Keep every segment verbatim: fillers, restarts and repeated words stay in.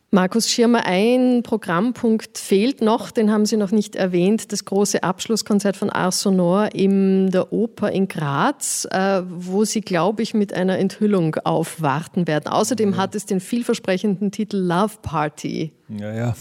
Markus Schirmer, ein Programmpunkt fehlt noch, den haben Sie noch nicht erwähnt, das große Abschlusskonzert von Ars Sonor in der Oper in Graz, wo Sie, glaube ich, mit einer Enthüllung aufwarten werden. Außerdem ja. hat es den vielversprechenden Titel Love Party. Ja, ja.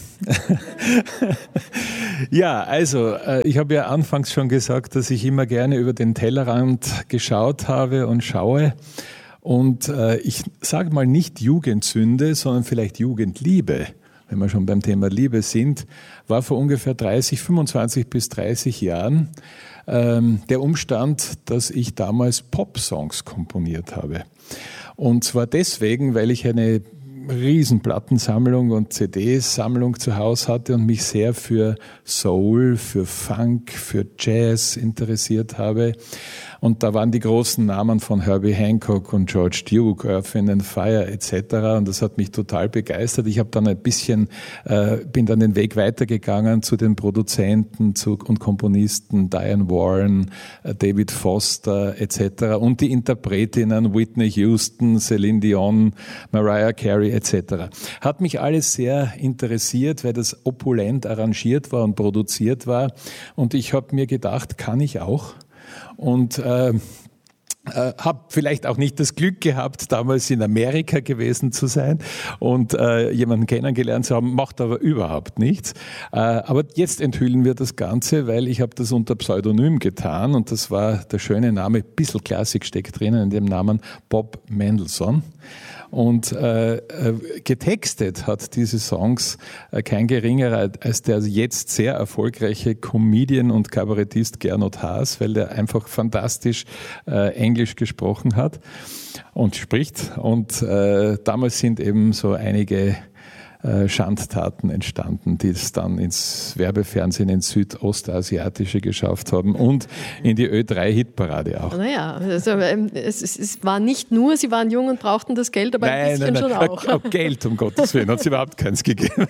Ja, also ich habe ja anfangs schon gesagt, dass ich immer gerne über den Tellerrand geschaut habe und schaue. Und äh, ich sage mal nicht Jugendsünde, sondern vielleicht Jugendliebe, wenn wir schon beim Thema Liebe sind, war vor ungefähr dreißig, fünfundzwanzig bis dreißig Jahren ähm, der Umstand, dass ich damals Pop-Songs komponiert habe. Und zwar deswegen, weil ich eine Riesenplattensammlung und C D-Sammlung zu Hause hatte und mich sehr für Soul, für Funk, für Jazz interessiert habe. Und da waren die großen Namen von Herbie Hancock und George Duke, Earth, Wind and Fire et cetera. Und das hat mich total begeistert. Ich habe dann ein bisschen, äh, bin dann den Weg weitergegangen zu den Produzenten zu, und Komponisten Diane Warren, äh, David Foster et cetera. Und die Interpretinnen Whitney Houston, Celine Dion, Mariah Carey et cetera. Hat mich alles sehr interessiert, weil das opulent arrangiert war und produziert war. Und ich habe mir gedacht, kann ich auch? Und äh, äh, habe vielleicht auch nicht das Glück gehabt, damals in Amerika gewesen zu sein und äh, jemanden kennengelernt zu haben, macht aber überhaupt nichts. Äh, aber jetzt enthüllen wir das Ganze, weil ich habe das unter Pseudonym getan und das war der schöne Name, bisschen Klassik steckt drinnen in dem Namen, Bob Mendelssohn. Und äh, äh, getextet hat diese Songs äh, kein geringerer als der jetzt sehr erfolgreiche Comedian und Kabarettist Gernot Haas, weil der einfach fantastisch äh, Englisch gesprochen hat und spricht. Und äh, damals sind eben so einige äh, Schandtaten entstanden, die es dann ins Werbefernsehen ins Südostasiatische geschafft haben und in die Ö drei Hitparade auch. Naja, also, es, es, es war nicht nur, sie waren jung und brauchten das Geld, aber nein, ein bisschen nein, nein. schon auch. Auch Geld, um Gottes Willen, hat es überhaupt keins gegeben.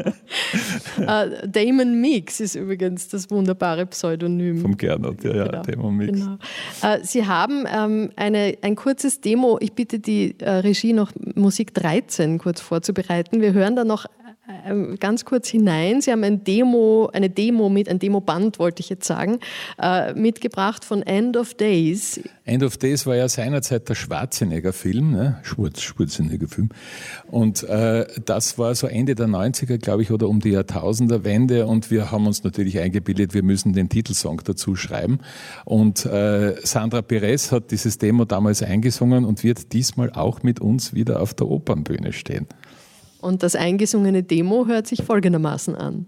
uh, Damon Meeks ist übrigens das wunderbare Pseudonym. Vom Gernot, ja, ja, genau. Damon Meeks. Genau. Uh, Sie haben ähm, eine, ein kurzes Demo, ich bitte die äh, Regie noch Musik dreizehn kurz vorzubereiten. Wir hören da noch äh, ganz kurz hinein. Sie haben ein Demo, eine Demo mit, ein Demoband wollte ich jetzt sagen, äh, mitgebracht von End of Days. End of Days war ja seinerzeit der Schwarzenegger-Film, ne? Schwarz, Schwarzenegger-Film. Und äh, das war so Ende der neunziger, glaube ich, oder um die Jahrtausenderwende. Und wir haben uns natürlich eingebildet, wir müssen den Titelsong dazu schreiben. Und äh, Sandra Perez hat dieses Demo damals eingesungen und wird diesmal auch mit uns wieder auf der Opernbühne stehen. Und das eingesungene Demo hört sich folgendermaßen an.